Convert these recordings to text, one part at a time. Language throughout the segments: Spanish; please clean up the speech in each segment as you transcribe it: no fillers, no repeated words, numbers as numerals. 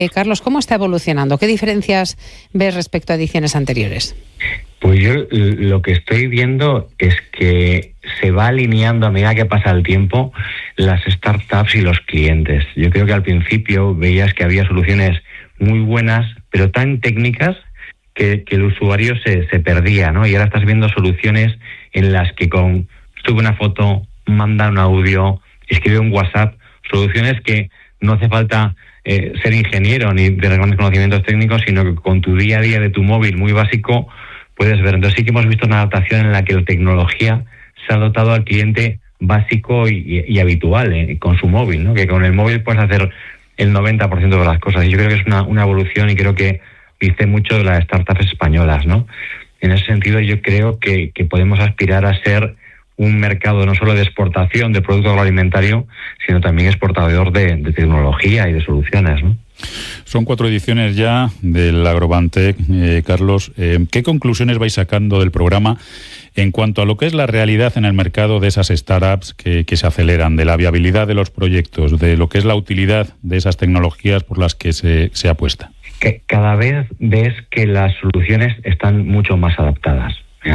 Carlos, ¿cómo está evolucionando? ¿Qué diferencias ves respecto a ediciones anteriores? Pues yo lo que estoy viendo es que se va alineando a medida que pasa el tiempo las startups y los clientes. Yo creo que al principio veías que había soluciones muy buenas, pero tan técnicas que el usuario se perdía, ¿no? Y ahora estás viendo soluciones en las que sube una foto, manda un audio, escribe un WhatsApp, soluciones que no hace falta ser ingeniero ni de grandes conocimientos técnicos, sino que con tu día a día de tu móvil muy básico puedes ver. Entonces sí que hemos visto una adaptación en la que la tecnología se ha dotado al cliente básico y habitual con su móvil, ¿no? Que con el móvil puedes hacer el 90% de las cosas. Y yo creo que es una evolución, y creo que dice mucho de las startups españolas, ¿no? En ese sentido yo creo que podemos aspirar a ser un mercado no solo de exportación de producto agroalimentario, sino también exportador de tecnología y de soluciones, ¿no? Son 4 ediciones ya del Agrobantec, Carlos. ¿Qué conclusiones vais sacando del programa en cuanto a lo que es la realidad en el mercado de esas startups que se aceleran, de la viabilidad de los proyectos, de lo que es la utilidad de esas tecnologías por las que se apuesta? Que cada vez ves que las soluciones están mucho más adaptadas.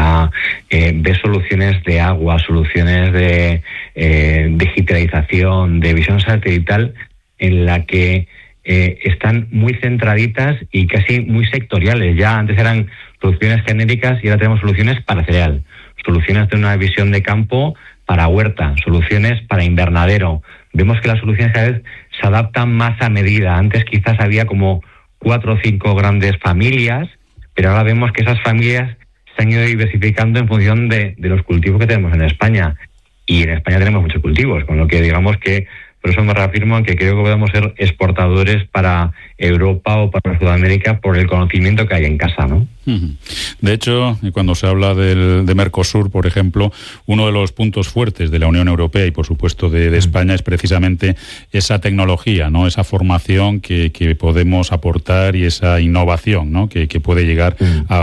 Ves soluciones de agua, soluciones de digitalización, de visión satelital, en la que están muy centraditas y casi muy sectoriales. Ya antes eran soluciones genéricas y ahora tenemos soluciones para cereal, soluciones de una visión de campo para huerta, soluciones para invernadero. Vemos que las soluciones cada vez se adaptan más a medida. Antes quizás había como 4 o 5 grandes familias, pero ahora vemos que esas familias se han ido diversificando en función de los cultivos que tenemos en España. Y en España tenemos muchos cultivos, con lo que digamos que, por eso me reafirmo en que creo que podemos ser exportadores para Europa o para Sudamérica por el conocimiento que hay en casa, ¿no? De hecho, cuando se habla de Mercosur, por ejemplo, uno de los puntos fuertes de la Unión Europea y, por supuesto, de España es precisamente esa tecnología, ¿no? Esa formación que podemos aportar y esa innovación, ¿no? que puede llegar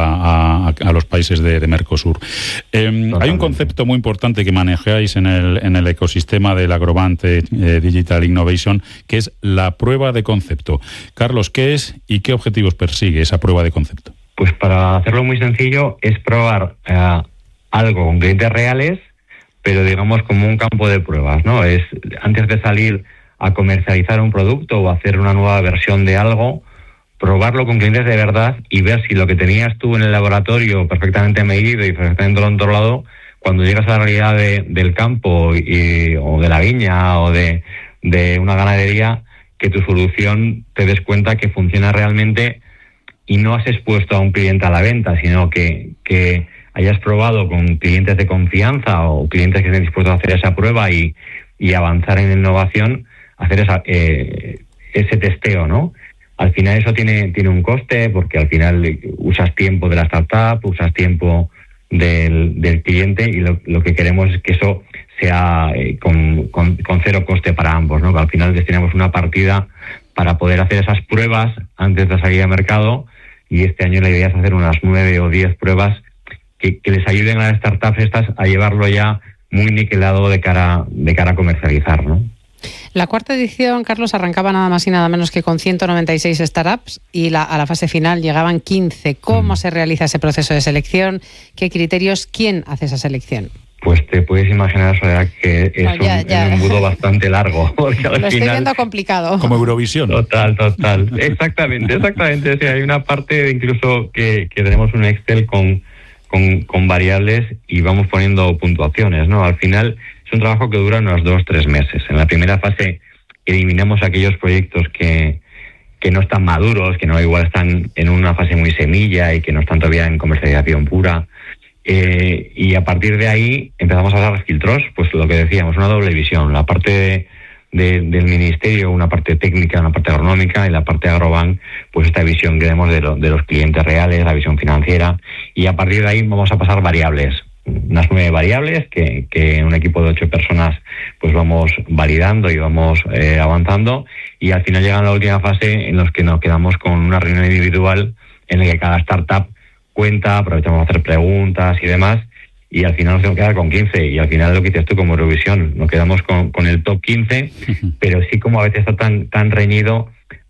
a los países de Mercosur. Hay un concepto muy importante que manejáis en el ecosistema del Agrobantec Digital Innovation, que es la prueba de concepto. Carlos, ¿qué es y qué objetivos persigue esa prueba de concepto? Pues para hacerlo muy sencillo, es probar algo con clientes reales, pero digamos como un campo de pruebas, ¿no? Es antes de salir a comercializar un producto o hacer una nueva versión de algo, probarlo con clientes de verdad y ver si lo que tenías tú en el laboratorio perfectamente medido y perfectamente controlado, cuando llegas a la realidad del campo o de la viña o de una ganadería, que tu solución te des cuenta que funciona realmente y no has expuesto a un cliente a la venta, sino que hayas probado con clientes de confianza o clientes que estén dispuestos a hacer esa prueba y avanzar en innovación, hacer ese testeo, ¿no? Al final eso tiene un coste, porque al final usas tiempo de la startup, usas tiempo del cliente, y lo que queremos es que eso sea con cero coste para ambos, ¿no? Que al final destinamos una partida para poder hacer esas pruebas antes de salir al mercado, y este año la idea es hacer unas 9 o 10 pruebas que les ayuden a las startups estas a llevarlo ya muy niquelado de cara a comercializar, ¿no? La cuarta edición, Carlos, arrancaba nada más y nada menos que con 196 startups y a la fase final llegaban 15. ¿Cómo se realiza ese proceso de selección? ¿Qué criterios? ¿Quién hace esa selección? Pues te puedes imaginar, Soledad, que es un embudo bastante largo. Porque al Lo estoy viendo complicado. Como Eurovisión. Total. Exactamente. O sea, hay una parte incluso que tenemos un Excel con variables y vamos poniendo puntuaciones, ¿no? Al final es un trabajo que dura unos 2-3 meses. En la primera fase eliminamos aquellos proyectos que no están maduros, que no igual están en una fase muy semilla y que no están todavía en comercialización pura. Y a partir de ahí empezamos a dar filtros, pues lo que decíamos, una doble visión, la parte del ministerio, una parte técnica, una parte agronómica, y la parte de Agrobank, pues esta visión que tenemos de los clientes reales, la visión financiera, y a partir de ahí vamos a pasar variables, unas 9 variables que en un equipo de 8 personas pues vamos validando y vamos avanzando, y al final llega la última fase en los que nos quedamos con una reunión individual en la que cada startup cuenta, aprovechamos a hacer preguntas y demás, y al final nos tenemos que quedar con 15, y al final lo que dices tú como Eurovisión, nos quedamos con el top 15, pero sí, como a veces está tan reñido,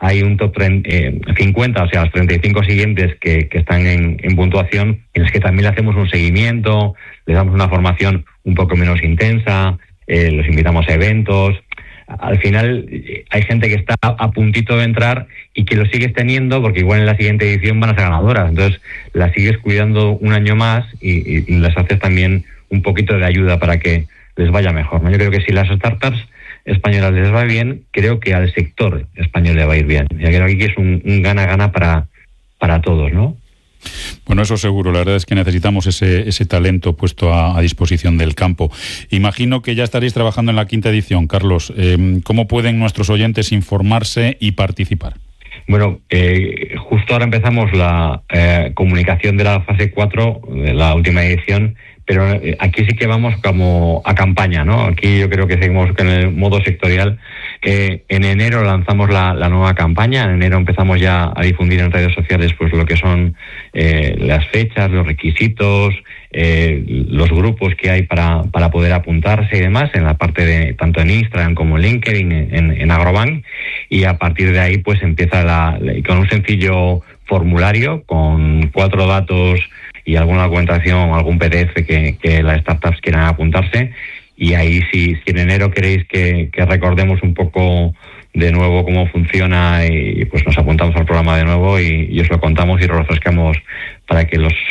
hay un top 50, o sea, los 35 siguientes que están en puntuación, en los que también le hacemos un seguimiento, les damos una formación un poco menos intensa, los invitamos a eventos. Al final hay gente que está a puntito de entrar y que lo sigues teniendo porque igual en la siguiente edición van a ser ganadoras. Entonces las sigues cuidando un año más y les haces también un poquito de ayuda para que les vaya mejor, ¿no? Yo creo que si las startups españolas les va bien, creo que al sector español le va a ir bien. Yo creo que aquí es un gana-gana para todos, ¿no? Bueno, eso seguro. La verdad es que necesitamos ese talento puesto a disposición del campo. Imagino que ya estaréis trabajando en la 5ª edición, Carlos. ¿Cómo pueden nuestros oyentes informarse y participar? Bueno, justo ahora empezamos la comunicación de la fase 4, de la última edición, pero aquí sí que vamos como a campaña, ¿no? Aquí yo creo que seguimos con el modo sectorial. En enero lanzamos la nueva campaña. En enero empezamos ya a difundir en redes sociales pues lo que son las fechas, los requisitos, los grupos que hay para poder apuntarse y demás, en la parte de tanto en Instagram como en LinkedIn, en Agrobank, y a partir de ahí pues empieza con un sencillo formulario con 4 datos y alguna documentación o algún PDF que las startups quieran apuntarse. Y ahí si en enero queréis que recordemos un poco de nuevo cómo funciona, y pues nos apuntamos al programa de nuevo y os lo contamos y lo refrescamos para que los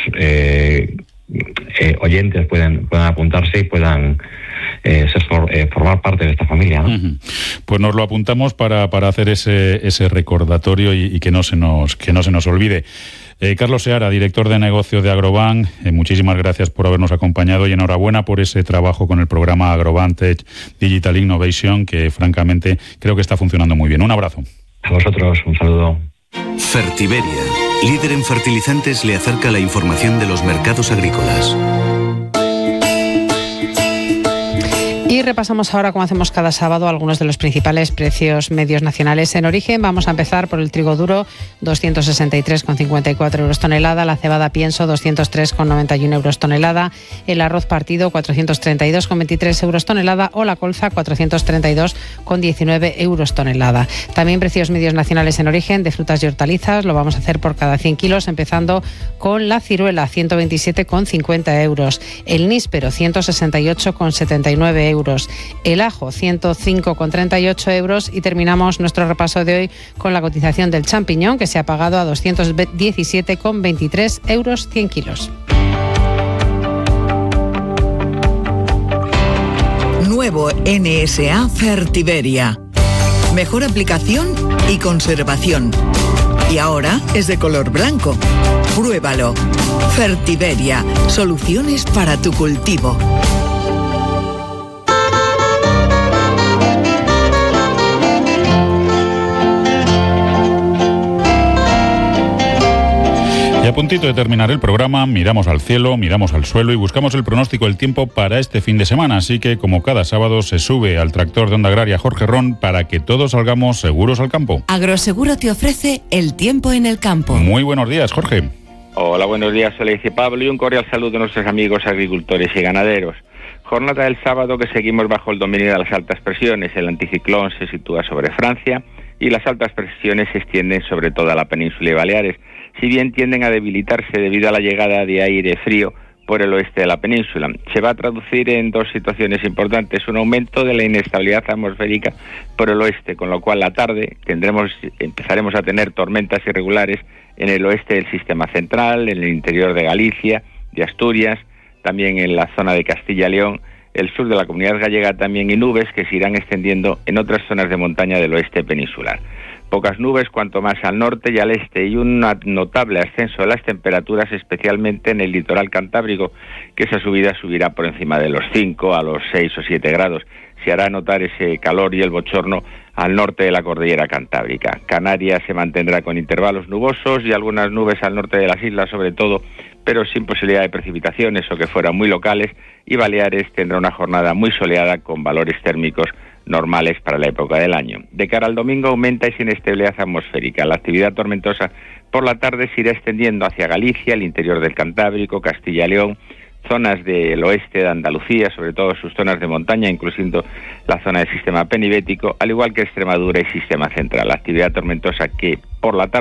oyentes puedan apuntarse y puedan formar parte de esta familia, ¿no? Uh-huh. Pues nos lo apuntamos para hacer ese recordatorio y que no se nos olvide. Carlos Seara, director de negocio de Agrobank, muchísimas gracias por habernos acompañado y enhorabuena por ese trabajo con el programa Agrobank Tech Digital Innovation, que francamente creo que está funcionando muy bien. Un abrazo. A vosotros, un saludo. Fertiberia, líder en fertilizantes, le acerca la información de los mercados agrícolas. Y repasamos ahora, como hacemos cada sábado, algunos de los principales precios medios nacionales en origen. Vamos a empezar por el trigo duro, 263,54 euros tonelada, la cebada pienso, 203,91 euros tonelada, el arroz partido, 432,23 euros tonelada, o la colza, 432,19 euros tonelada. También precios medios nacionales en origen de frutas y hortalizas, lo vamos a hacer por cada 100 kilos, empezando con la ciruela, 127,50 euros, el níspero, 168,79 euros, el ajo 105,38 euros, y terminamos nuestro repaso de hoy con la cotización del champiñón, que se ha pagado a 217,23 euros 100 kilos. Nuevo NSA Fertiberia. Mejor aplicación y conservación. Y ahora es de color blanco. Pruébalo. Fertiberia. Soluciones para tu cultivo. Y a puntito de terminar el programa, miramos al cielo, miramos al suelo y buscamos el pronóstico del tiempo para este fin de semana. Así que, como cada sábado, se sube al tractor de Onda Agraria Jorge Ron para que todos salgamos seguros al campo. Agroseguro te ofrece el tiempo en el campo. Muy buenos días, Jorge. Hola, buenos días, soy Pablo, y un cordial saludo a nuestros amigos agricultores y ganaderos. Jornada del sábado que seguimos bajo el dominio de las altas presiones. El anticiclón se sitúa sobre Francia y las altas presiones se extienden sobre toda la península y Baleares, si bien tienden a debilitarse debido a la llegada de aire frío por el oeste de la península. Se va a traducir en dos situaciones importantes: un aumento de la inestabilidad atmosférica por el oeste, con lo cual la tarde empezaremos a tener tormentas irregulares en el oeste del sistema central, en el interior de Galicia, de Asturias, también en la zona de Castilla y León, el sur de la Comunidad Gallega también, y nubes que se irán extendiendo en otras zonas de montaña del oeste peninsular. Pocas nubes cuanto más al norte y al este, y un notable ascenso de las temperaturas, especialmente en el litoral cantábrico, que esa subida subirá por encima de los 5 a los 6 o 7 grados. Se hará notar ese calor y el bochorno al norte de la cordillera cantábrica. Canarias se mantendrá con intervalos nubosos y algunas nubes al norte de las islas sobre todo, pero sin posibilidad de precipitaciones o que fueran muy locales, y Baleares tendrá una jornada muy soleada con valores térmicos normales para la época del año. De cara al domingo aumenta esa inestabilidad atmosférica. La actividad tormentosa por la tarde se irá extendiendo hacia Galicia, el interior del Cantábrico, Castilla y León, zonas del oeste de Andalucía, sobre todo sus zonas de montaña, incluyendo la zona del sistema penibético, al igual que Extremadura y sistema central. Actividad tormentosa que por la tarde